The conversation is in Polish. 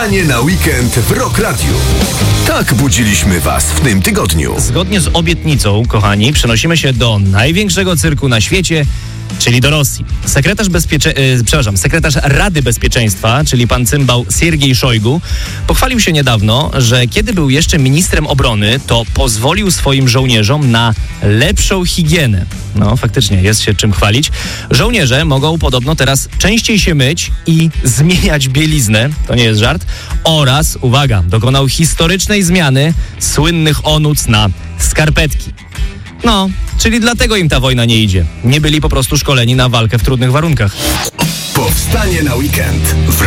Powstanie na weekend w Rock Radio. Tak budziliśmy was w tym tygodniu. Zgodnie z obietnicą, kochani, przenosimy się do największego cyrku na świecie, czyli do Rosji. Sekretarz Rady Bezpieczeństwa, czyli pan cymbał Siergiej Szojgu, pochwalił się niedawno, że kiedy był jeszcze ministrem obrony, to pozwolił swoim żołnierzom na lepszą higienę. No, faktycznie, jest się czym chwalić. Żołnierze mogą podobno teraz częściej się myć i zmieniać bieliznę, to nie jest żart, oraz, uwaga, dokonał historycznej zmiany słynnych onuc na skarpetki. No, czyli dlatego im ta wojna nie idzie. Nie byli po prostu szkoleni na walkę w trudnych warunkach. Powstanie na weekend w